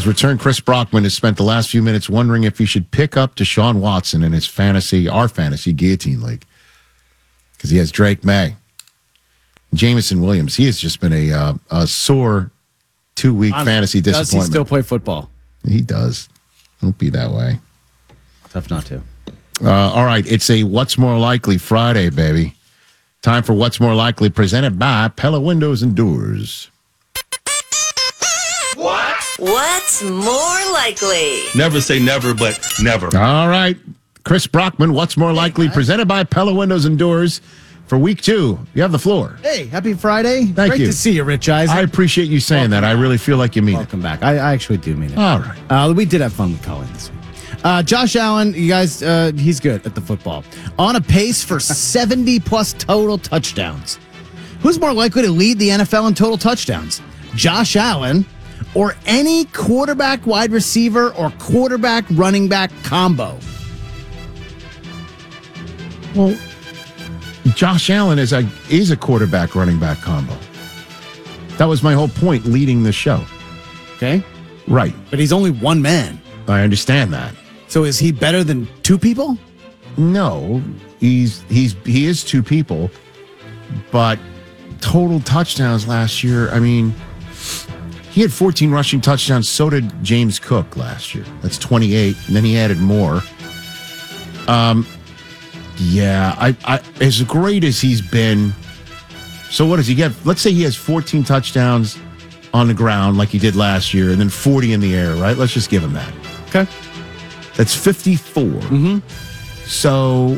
His return, Chris Brockman, has spent the last few minutes wondering if he should pick up Deshaun Watson in his our fantasy guillotine league. Because he has Drake May. Jameson Williams. He has just been a sore 2-week fantasy disappointment. Does he still play football? He does. Don't be that way. Tough not to. All right. It's a What's More Likely Friday, baby. Time for What's More Likely, presented by Pella Windows and Doors. What's more likely? Never say never, but never. All right. Chris Brockman, What's More Likely, presented by Pella Windows and Doors for week 2. You have the floor. Hey, happy Friday. Thank Great you. to see you, Rich Eisen. I appreciate you saying that. I really feel like you mean Welcome back. I actually do mean it. All right. We did have fun with Colin this week. Josh Allen, you guys, he's good at the football. On a pace for 70-plus total touchdowns. Who's more likely to lead the NFL in total touchdowns? Josh Allen or any quarterback wide receiver or quarterback running back combo? Well, Josh Allen is a quarterback running back combo. That was my whole point leading the show. Okay. Right. But he's only one man. I understand that. So is he better than two people? No, he is two people, but total touchdowns last year, I mean, he had 14 rushing touchdowns. So did James Cook last year. That's 28. And then he added more. Yeah, I as great as he's been. So what does he get? Let's say he has 14 touchdowns on the ground like he did last year, and then 40 in the air, right? Let's just give him that. Okay. That's 54. Mm-hmm. So,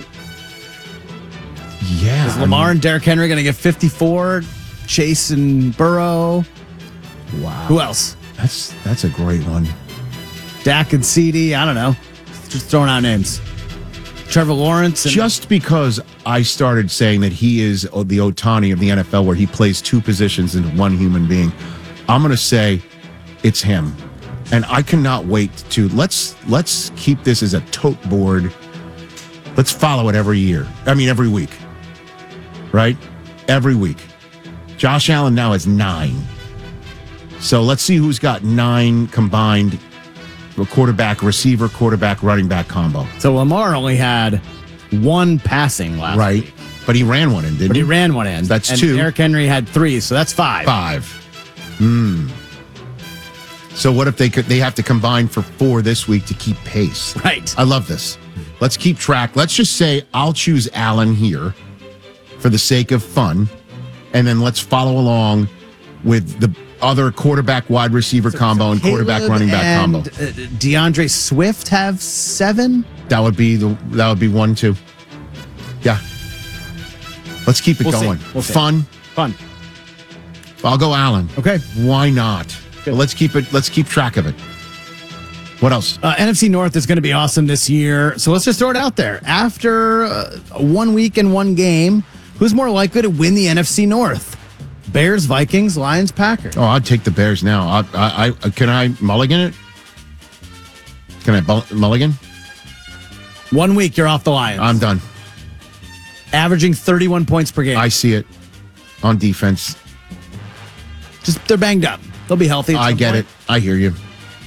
yeah. Is Lamar and Derrick Henry going to get 54? Chase and Burrow? Wow. Who else? That's a great one. Dak and CD. I don't know. Just throwing out names. Trevor Lawrence. Just because I started saying that he is the Ohtani of the NFL, where he plays two positions into one human being, I'm going to say it's him. And I cannot wait to let's keep this as a tote board. Let's follow it every week. Right? Every week. Josh Allen now has 9. So let's see who's got 9 combined quarterback, receiver, quarterback, running back combo. So Lamar only had 1 passing last week. But he ran one in, didn't he? But he ran one in. That's and 2. Derrick Henry had 3, so that's 5. 5. So what if they have to combine for 4 this week to keep pace? Right. I love this. Let's keep track. Let's just say I'll choose Allen here for the sake of fun, and then let's follow along with the other quarterback wide receiver combo and quarterback Caleb running back combo. DeAndre Swift have 7? That would be 1, 2. Yeah. Let's keep it going. We'll see. Fun. I'll go Allen. Okay. Why not? Well, let's keep track of it. What else? NFC North is going to be awesome this year. So let's just throw it out there. After 1 week and 1 game, who's more likely to win the NFC North? Bears, Vikings, Lions, Packers. Oh, I'd take the Bears now. Can I mulligan it? Can I mulligan? 1 week, you're off the Lions. I'm done. Averaging 31 points per game. I see it on defense. They're banged up. They'll be healthy. I get it. I hear you.